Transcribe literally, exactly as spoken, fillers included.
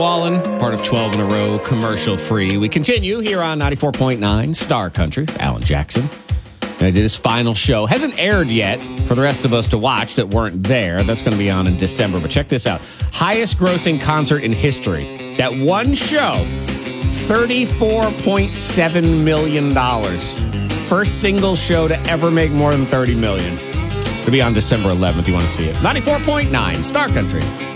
Wallen, part of twelve in a row, commercial free. We continue here on ninety-four point nine Star Country. Alan Jackson. And I did his final show. Hasn't aired yet for the rest of us to watch that weren't there. That's going to be on in December. But check this out. Highest grossing concert in history. That one show, thirty-four point seven million dollars. First single show to ever make more than thirty million dollars. It'll be on December eleventh if you want to see it. ninety-four point nine Star Country.